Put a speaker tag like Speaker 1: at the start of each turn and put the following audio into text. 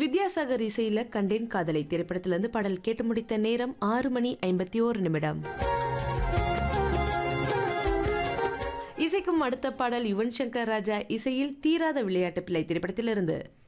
Speaker 1: வித்யாசாகர் இசையில கண்டேன் காதலை திரைப்படத்திலிருந்து பாடல் கேட்டு முடித்த நேரம் 6:51. இசைக்கும் அடுத்த பாடல் யுவன் சங்கர் ராஜா இசையில் தீராத விளையாட்டு பிள்ளை திரைப்படத்திலிருந்து.